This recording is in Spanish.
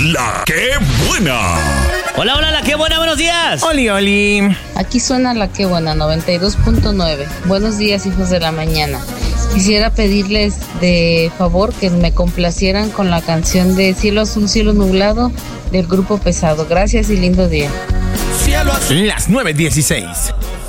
La Que Buena. Hola, hola, La Que Buena, buenos días. Oli, oli. Aquí suena La Que Buena, 92.9. Buenos días, hijos de la mañana. Quisiera pedirles de favor que me complacieran con la canción de Cielo Azul, Cielo Nublado del Grupo Pesado. Gracias y lindo día. Las 9:16.